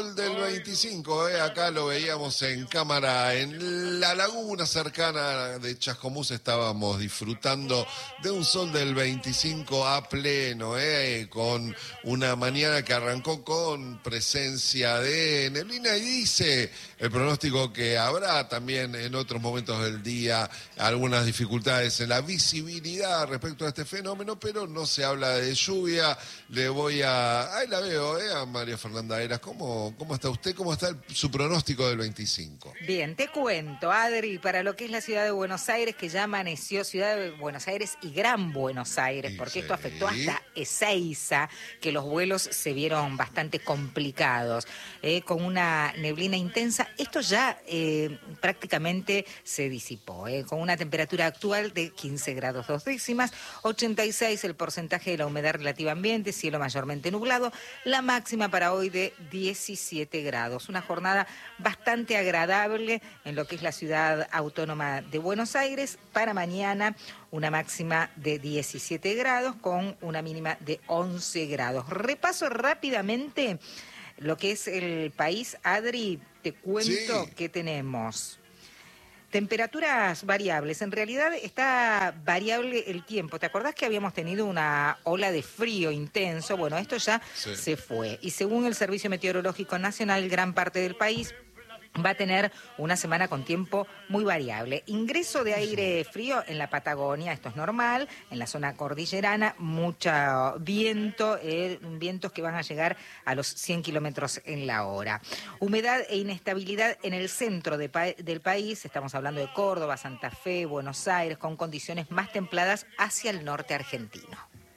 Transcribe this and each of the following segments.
Del 25, acá lo veíamos en cámara en la laguna cercana de Chascomús. Estábamos disfrutando de un sol del 25 a pleno, con una mañana que arrancó con presencia de neblina, y dice el pronóstico que habrá también en otros momentos del día algunas dificultades en la visibilidad respecto a este fenómeno, pero no se habla de lluvia. Le voy a... Ahí la veo, a María Fernanda Eras. ¿Cómo está usted? ¿Cómo está su pronóstico del 25? Bien, te cuento, Adri, para lo que es la ciudad de Buenos Aires, que ya amaneció ciudad de Buenos Aires y Gran Buenos Aires, porque esto afectó hasta Ezeiza, que los vuelos se vieron bastante complicados, con una neblina intensa. Esto ya prácticamente se disipó, con una temperatura actual de 15 grados 2 décimas, 86 el porcentaje de la humedad relativa ambiente, cielo mayormente nublado, la máxima para hoy de 17 grados. Una jornada bastante agradable en lo que es la ciudad autónoma de Buenos Aires. Para mañana una máxima de 17 grados con una mínima de 11 grados. Repaso rápidamente lo que es el país, Adri, te cuento que tenemos temperaturas variables. En realidad está variable el tiempo. ¿Te acordás que habíamos tenido una ola de frío intenso? Bueno, esto ya se fue. Y según el Servicio Meteorológico Nacional, gran parte del país va a tener una semana con tiempo muy variable. Ingreso de aire frío en la Patagonia, esto es normal. En la zona cordillerana, mucho viento, vientos que van a llegar a los 100 kilómetros en la hora. Humedad e inestabilidad en el centro del país, estamos hablando de Córdoba, Santa Fe, Buenos Aires, con condiciones más templadas hacia el norte argentino.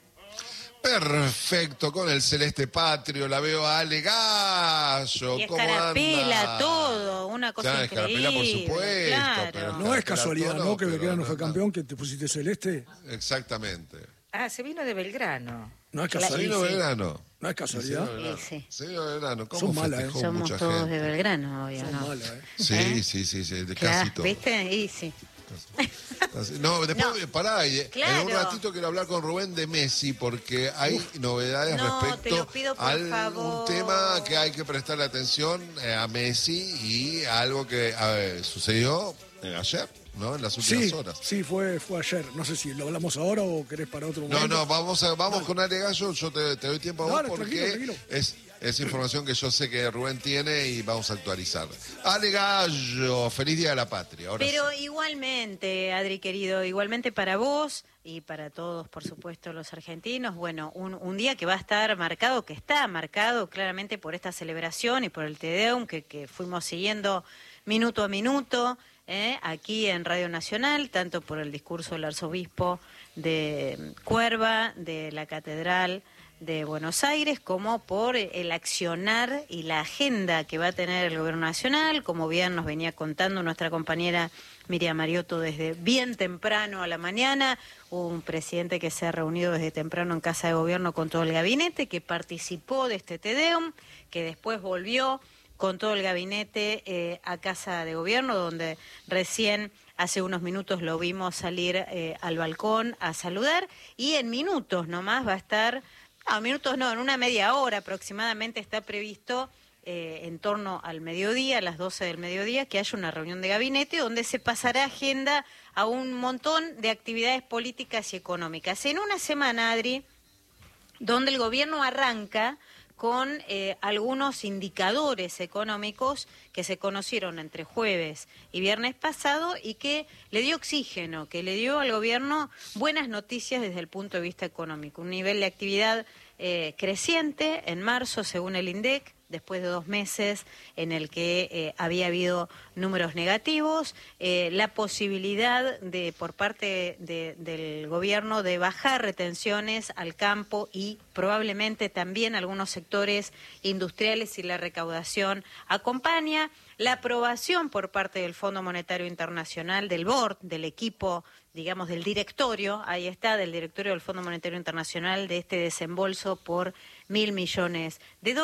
Perfecto, con el celeste patrio, la veo a Ale Gallo. Y escarapela, todo, una cosa increíble. Escarapela, por supuesto. Claro. Pero no es casualidad, ¿no? Que Belgrano fue campeón, que te pusiste celeste. Exactamente. Ah, se vino de Belgrano. No es casualidad. Se vino de Belgrano. No es casualidad. Se vino de Belgrano. ¿Cómo son malas, festejó Somos mucha todos gente? de Belgrano, obvio, son ¿no? malas, Sí, casi todo. ¿Viste? Y sí. No, después, pará, Claro. en un ratito quiero hablar con Rubén de Messi, porque hay novedades te respecto lo pido, por a favor. un tema que hay que prestarle atención a Messi, y algo que sucedió ayer, ¿no? En las últimas horas. Sí, fue ayer. No sé si lo hablamos ahora o querés para otro momento. No, vamos con Ale Gallo. Yo te doy tiempo a vos porque tranquilo. es información que yo sé que Rubén tiene y vamos a actualizar. Ale Gallo, feliz Día de la Patria. Ahora Pero igualmente, Adri querido, igualmente para vos y para todos, por supuesto, los argentinos, bueno, un día que va a estar marcado, que está marcado claramente por esta celebración y por el Te Deum que fuimos siguiendo minuto a minuto, aquí en Radio Nacional, tanto por el discurso del arzobispo de Cuerva, de la Catedral de Buenos Aires, como por el accionar y la agenda que va a tener el Gobierno Nacional, como bien nos venía contando nuestra compañera Miriam Mariotto desde bien temprano a la mañana, un presidente que se ha reunido desde temprano en Casa de Gobierno con todo el gabinete, que participó de este Te Deum, que después volvió con todo el gabinete a Casa de Gobierno, donde recién hace unos minutos lo vimos salir al balcón a saludar, y en minutos nomás va a estar... No, minutos no, en una media hora aproximadamente está previsto en torno al mediodía, a las 12 del mediodía, que haya una reunión de gabinete donde se pasará agenda a un montón de actividades políticas y económicas. En una semana, Adri, donde el gobierno arranca con algunos indicadores económicos que se conocieron entre jueves y viernes pasado y que le dio oxígeno, que le dio al gobierno buenas noticias desde el punto de vista económico. Un nivel de actividad creciente en marzo, según el INDEC, después de 2 meses en el que había habido números negativos, la posibilidad de por parte del gobierno de bajar retenciones al campo y probablemente también algunos sectores industriales, y la recaudación acompaña, la aprobación por parte del Fondo Monetario Internacional, del board, del equipo, digamos, del directorio, ahí está, del directorio del Fondo Monetario Internacional, de este desembolso por $1.000 millones,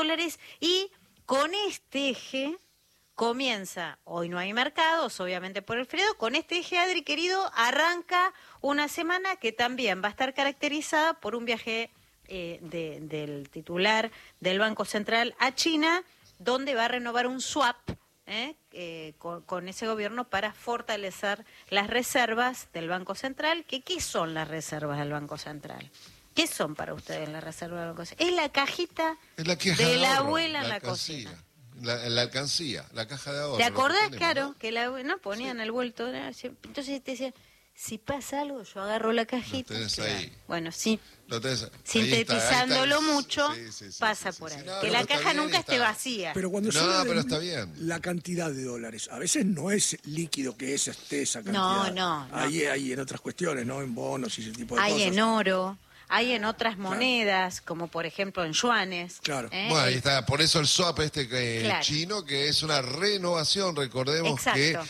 y con este eje comienza, hoy no hay mercados, obviamente por el frío, con este eje, Adri querido, arranca una semana que también va a estar caracterizada por un viaje del titular del Banco Central a China, donde va a renovar un swap con ese gobierno para fortalecer las reservas del Banco Central. ¿Qué son las reservas del Banco Central? ¿Qué son para ustedes las reservas del Banco Central? Es la cajita de la abuela en la cocina. La alcancía, la caja de ahorro. ¿Te acordás? Claro, ¿no? Que la abuela ponían el vuelto. Entonces te decía, si pasa algo, yo agarro la cajita. Lo tenés ahí. Bueno, sí. Sintetizándolo ahí está, mucho, pasa por ahí. No, que la caja nunca esté vacía. Pero cuando pero está bien. La cantidad de dólares, a veces no es líquido que esté esa cantidad. No. Hay en otras cuestiones, ¿no? En bonos y ese tipo de cosas. Hay en oro. Hay en otras monedas, como por ejemplo en yuanes. Claro. Bueno, ahí está. Por eso el swap chino, que es una renovación, recordemos. Exacto.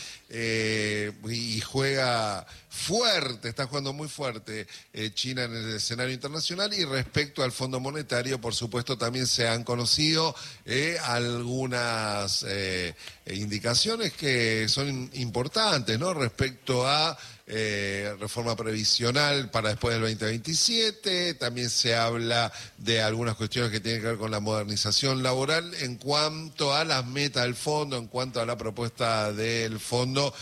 Y juega fuerte, está jugando muy fuerte China en el escenario internacional. Y respecto al Fondo Monetario, por supuesto, también se han conocido algunas indicaciones que son importantes, ¿no? Respecto a reforma previsional para después del 2027, también se habla de algunas cuestiones que tienen que ver con la modernización laboral en cuanto a las metas del fondo, en cuanto a la propuesta del fondo,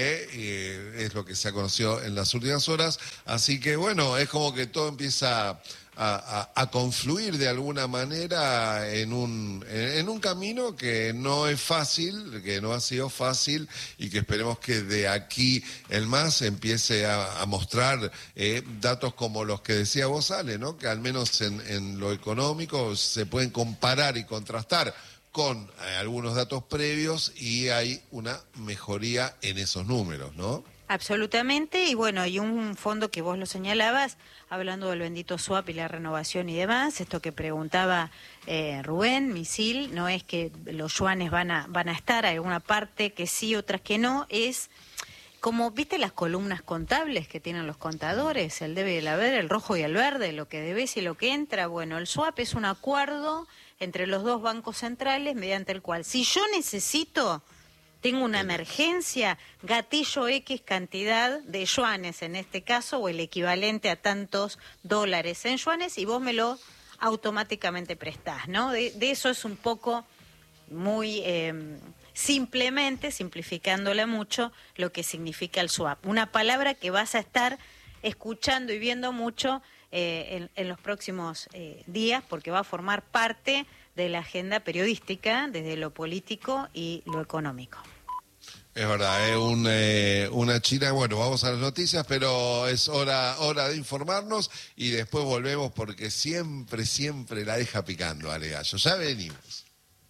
es lo que se ha conocido en las últimas horas, así que bueno, es como que todo empieza a confluir de alguna manera en un camino que no es fácil, que no ha sido fácil y que esperemos que de aquí en más empiece a mostrar datos como los que decía vos, Ale, ¿no? Que al menos en lo económico se pueden comparar y contrastar con algunos datos previos y hay una mejoría en esos números, ¿no? Absolutamente, y bueno, y un fondo que vos lo señalabas, hablando del bendito swap y la renovación y demás, esto que preguntaba Rubén, Misil, no es que los yuanes van a estar, hay alguna parte que sí, otras que no, es como, ¿viste las columnas contables que tienen los contadores? El debe y el haber, el rojo y el verde, lo que debes y lo que entra. Bueno, el swap es un acuerdo entre los dos bancos centrales mediante el cual, si yo necesito, tengo una emergencia, gatillo X cantidad de yuanes en este caso, o el equivalente a tantos dólares en yuanes, y vos me lo automáticamente prestás, ¿no? De eso es un poco muy simplemente, simplificándola mucho, lo que significa el swap. Una palabra que vas a estar escuchando y viendo mucho en los próximos días, porque va a formar parte de la agenda periodística desde lo político y lo económico. Es verdad, una China, bueno, vamos a las noticias, pero es hora de informarnos y después volvemos porque siempre la deja picando, Ale Gallo. Ya venimos.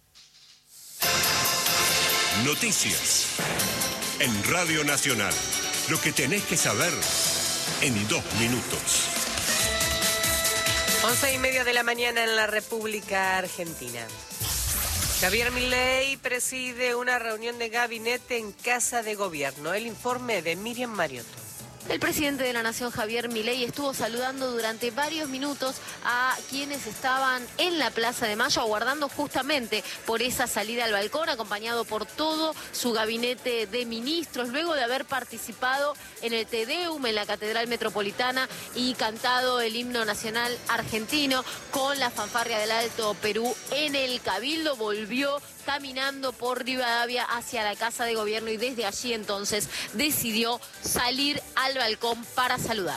Noticias en Radio Nacional. Lo que tenés que saber en 2 minutos. 11:30 de la mañana en la República Argentina. Javier Milei preside una reunión de gabinete en Casa de Gobierno. El informe de Miriam Mariotto. El presidente de la Nación, Javier Milei, estuvo saludando durante varios minutos a quienes estaban en la Plaza de Mayo, aguardando justamente por esa salida al balcón, acompañado por todo su gabinete de ministros, luego de haber participado en el Te Deum en la Catedral Metropolitana y cantado el himno nacional argentino con la fanfarria del Alto Perú en el Cabildo. Volvió caminando por Rivadavia hacia la Casa de Gobierno y desde allí entonces decidió salir al balcón para saludar.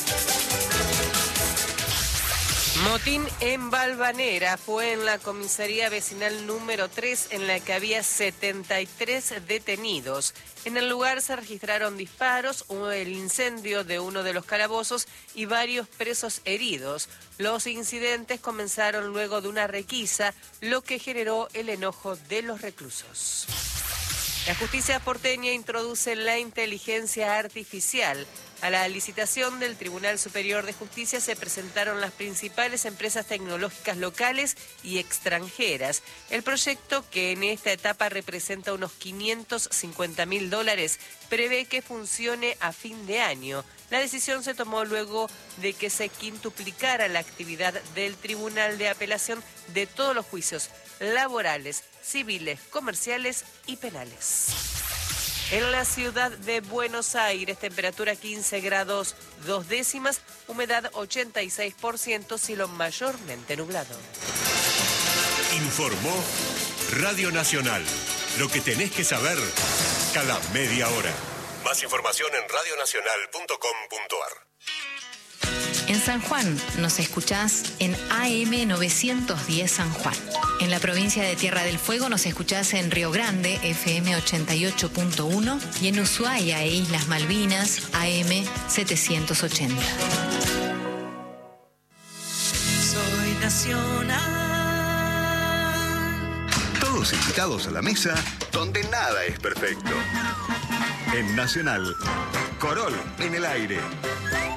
Motín en Valvanera. Fue en la comisaría vecinal número 3 en la que había 73 detenidos. En el lugar se registraron disparos, el incendio de uno de los calabozos y varios presos heridos. Los incidentes comenzaron luego de una requisa, lo que generó el enojo de los reclusos. La justicia porteña introduce la inteligencia artificial. A la licitación del Tribunal Superior de Justicia se presentaron las principales empresas tecnológicas locales y extranjeras. El proyecto, que en esta etapa representa unos $550.000, prevé que funcione a fin de año. La decisión se tomó luego de que se quintuplicara la actividad del Tribunal de Apelación de todos los juicios laborales, civiles, comerciales y penales. En la ciudad de Buenos Aires, temperatura 15 grados 2 décimas, humedad 86%, cielo mayormente nublado. Informó Radio Nacional. Lo que tenés que saber cada media hora. Más información en radionacional.com.ar. En San Juan nos escuchás en AM 910 San Juan. En la provincia de Tierra del Fuego nos escuchás en Río Grande, FM 88.1, y en Ushuaia e Islas Malvinas, AM 780. Soy nacional. Todos invitados a la mesa donde nada es perfecto. En Nacional, Corol en el aire.